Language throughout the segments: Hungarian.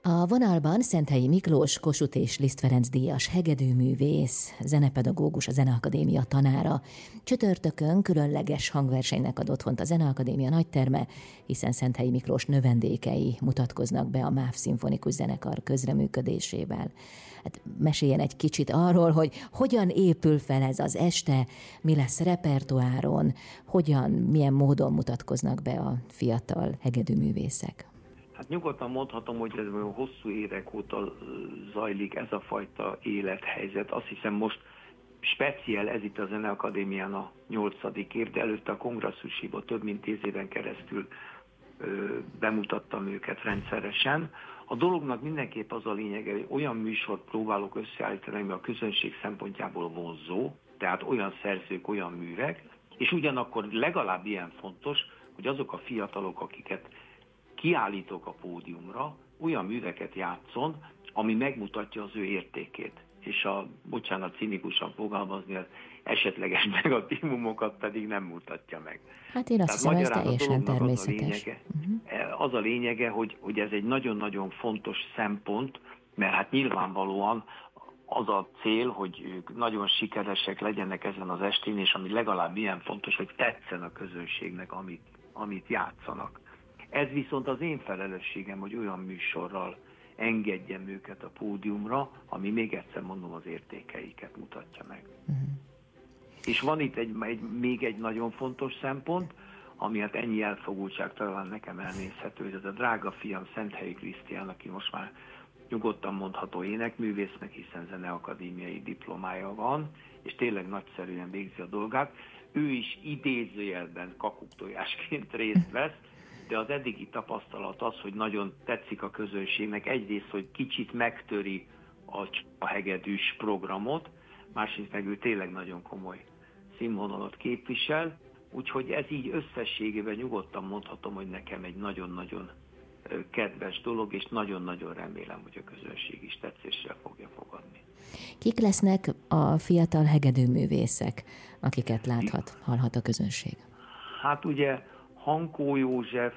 A vonalban Szenthelyi Miklós, Kossuth és Liszt Ferenc díjas hegedűművész, zenepedagógus, a Zeneakadémia tanára. Csütörtökön különleges hangversenynek ad otthont a Zeneakadémia nagyterme, hiszen Szenthelyi Miklós növendékei mutatkoznak be a MÁV Szimfonikus Zenekar közreműködésével. Hát meséljen egy kicsit arról, hogy hogyan épül fel ez az este, mi lesz repertoáron, milyen módon mutatkoznak be a fiatal hegedűművészek. Hát nyugodtan mondhatom, hogy ez olyan hosszú évek óta zajlik ez a fajta élethelyzet. Azt hiszem most speciál ez itt a Zeneakadémián a 8. év, de előtte a kongresszusiba több mint 10 éven keresztül bemutattam őket rendszeresen. A dolognak mindenképp az a lényege, hogy olyan műsort próbálok összeállítani, ami a közönség szempontjából vonzó, tehát olyan szerzők, olyan művek, és ugyanakkor legalább ilyen fontos, hogy azok a fiatalok, akiket kiállítok a pódiumra, olyan műveket játszon, ami megmutatja az ő értékét. És bocsánat, cinikusan fogalmazni, az esetleges negatívumokat pedig nem mutatja meg. Hát én azt hiszem, ez teljesen természetes. Az a lényege, hogy ez egy nagyon-nagyon fontos szempont, mert hát nyilvánvalóan az a cél, hogy ők nagyon sikeresek legyenek ezen az estén, és ami legalább ilyen fontos, hogy tetszen a közönségnek, amit játszanak. Ez viszont az én felelősségem, hogy olyan műsorral engedjem őket a pódiumra, ami még egyszer mondom az értékeiket mutatja meg. És van itt még egy nagyon fontos szempont, ami hát ennyi elfogultság talán nekem elnézhető, hogy ez a drága fiam Szenthelyi Krisztián, aki most már nyugodtan mondható énekművésznek, hiszen zeneakadémiai diplomája van, és tényleg nagyszerűen végzi a dolgát. Ő is idézőjelben kakuktojásként részt vesz, de az eddigi tapasztalat az, hogy nagyon tetszik a közönségnek. Egyrészt, hogy kicsit megtöri a hegedűs programot, másrészt meg ő tényleg nagyon komoly színvonalat képvisel, úgyhogy ez így összességében nyugodtan mondhatom, hogy nekem egy nagyon-nagyon kedves dolog, és nagyon-nagyon remélem, hogy a közönség is tetszéssel fogja fogadni. Kik lesznek a fiatal hegedűművészek, akiket hallhat a közönség? Hát ugye Hankó József,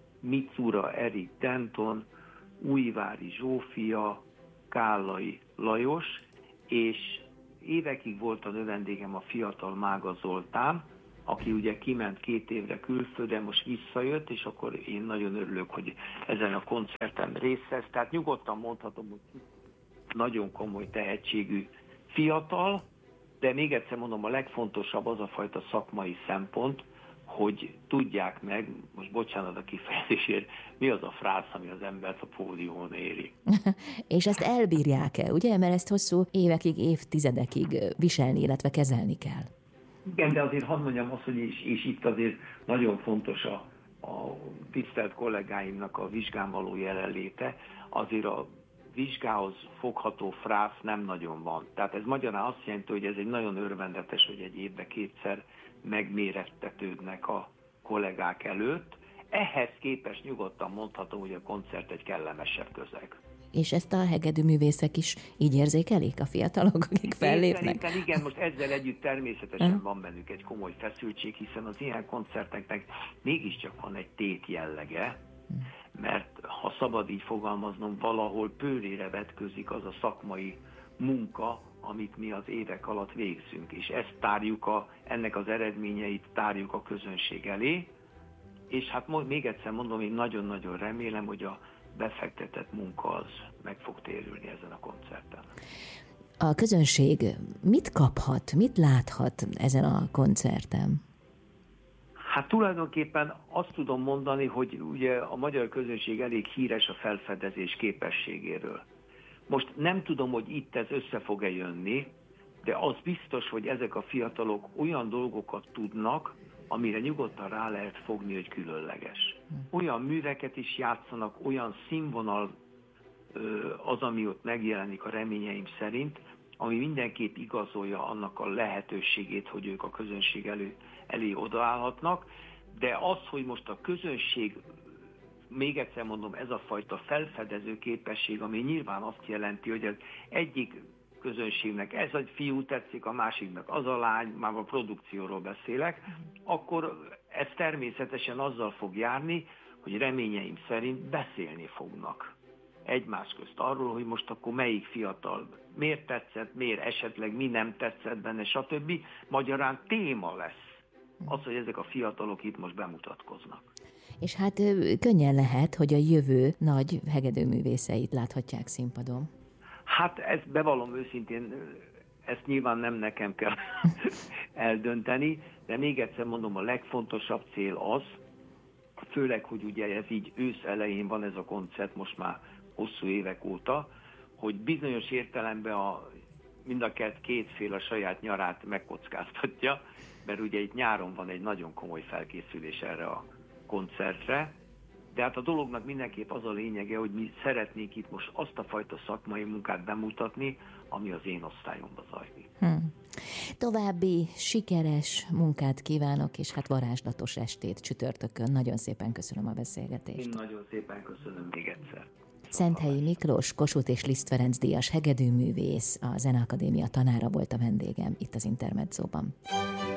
Micura Erik Denton, Újvári Zsófia, Kállai Lajos, és évekig volt a növendégem a fiatal Mága Zoltán, aki ugye kiment 2 évre külföldre, most visszajött, és akkor én nagyon örülök, hogy ezen a koncerten részt vesz. Tehát nyugodtan mondhatom, hogy nagyon komoly tehetségű fiatal, de még egyszer mondom, a legfontosabb az a fajta szakmai szempont, hogy tudják meg, most bocsánat a kifejezésért, mi az a frász, ami az embert a pódiumon éri. És ezt elbírják-e, ugye? Mert ezt hosszú évekig, évtizedekig viselni, illetve kezelni kell. Igen, de azért hadd mondjam azt, hogy és itt azért nagyon fontos a tisztelt kollégáimnak a vizsgán való jelenléte, azért a vizsgához fogható frász nem nagyon van. Tehát ez magyarán azt jelenti, hogy ez egy nagyon örvendetes, hogy egy évben 2-szer megmérettetődnek a kollégák előtt. Ehhez képest nyugodtan mondhatom, hogy a koncert egy kellemesebb közeg. És ezt a hegedűművészek is így érzékelik, a fiatalok, akik fellépnek? Szerintem igen, most ezzel együtt természetesen van bennük egy komoly feszültség, hiszen az ilyen koncerteknek mégiscsak van egy tét jellege, mert ha szabad így fogalmaznom, valahol pőrére vetkőzik az a szakmai munka, amit mi az évek alatt végzünk, és ezt ennek az eredményeit tárjuk a közönség elé, és hát még egyszer mondom, én nagyon-nagyon remélem, hogy a befektetett munka az meg fog térülni ezen a koncerten. A közönség mit kaphat, mit láthat ezen a koncerten? Hát tulajdonképpen azt tudom mondani, hogy ugye a magyar közönség elég híres a felfedezés képességéről. Most nem tudom, hogy itt ez össze fog-e jönni, de az biztos, hogy ezek a fiatalok olyan dolgokat tudnak, amire nyugodtan rá lehet fogni, hogy különleges. Olyan műveket is játszanak, olyan színvonal az, ami ott megjelenik a reményeim szerint, ami mindenképp igazolja annak a lehetőségét, hogy ők a közönség elé odaállhatnak, de az, hogy most a közönség, még egyszer mondom, ez a fajta felfedező képesség, ami nyilván azt jelenti, hogy az egyik közönségnek ez a fiú tetszik, a másiknak az a lány, már a produkcióról beszélek, akkor ez természetesen azzal fog járni, hogy reményeim szerint beszélni fognak egymás közt arról, hogy most akkor melyik fiatal miért tetszett, miért esetleg mi nem tetszett benne, stb. Magyarán téma lesz az, hogy ezek a fiatalok itt most bemutatkoznak. És hát könnyen lehet, hogy a jövő nagy hegedűművészeit láthatják színpadon. Hát ezt bevallom őszintén, ezt nyilván nem nekem kell eldönteni, de még egyszer mondom, a legfontosabb cél az, főleg, hogy ugye ez így ősz elején van ez a koncert most már hosszú évek óta, hogy bizonyos értelemben mind a két fél a saját nyarát megkockáztatja, mert ugye itt nyáron van egy nagyon komoly felkészülés erre a koncertre, de hát a dolognak mindenképp az a lényege, hogy mi szeretnénk itt most azt a fajta szakmai munkát bemutatni, ami az én osztályomban zajlik. További sikeres munkát kívánok, és hát varázslatos estét csütörtökön. Nagyon szépen köszönöm a beszélgetést. Én nagyon szépen köszönöm még egyszer. Szenthelyi Miklós, Kossuth és Liszt Ferenc díjas hegedűművész, a Zeneakadémia tanára volt a vendégem itt az Intermedzóban.